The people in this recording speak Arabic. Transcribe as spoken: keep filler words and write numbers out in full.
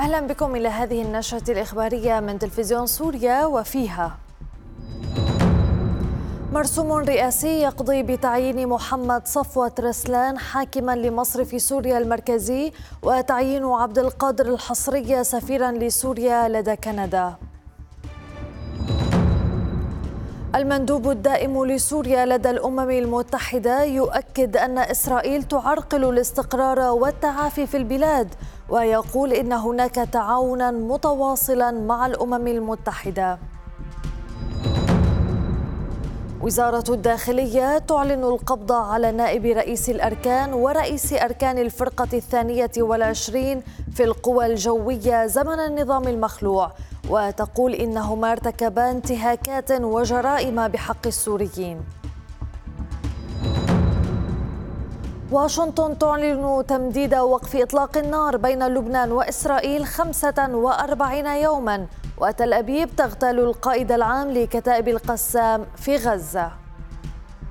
أهلا بكم إلى هذه النشرة الإخبارية من تلفزيون سوريا، وفيها: مرسوم رئاسي يقضي بتعيين محمد صفوت رسلان حاكما لمصرف سوريا المركزي، وتعيين عبد القادر الحصري سفيرا لسوريا لدى كندا. المندوب الدائم لسوريا لدى الأمم المتحدة يؤكد أن إسرائيل تعرقل الاستقرار والتعافي في البلاد، ويقول إن هناك تعاونا متواصلا مع الأمم المتحدة. وزارة الداخلية تعلن القبض على نائب رئيس الأركان ورئيس أركان الفرقة الثانية والعشرين في القوى الجوية زمن النظام المخلوع، وتقول إنهما ارتكبا انتهاكات وجرائم بحق السوريين. واشنطن تعلن تمديد وقف إطلاق النار بين لبنان وإسرائيل خمسة وأربعين يوما، وتل أبيب تغتال القائد العام لكتائب القسام في غزة.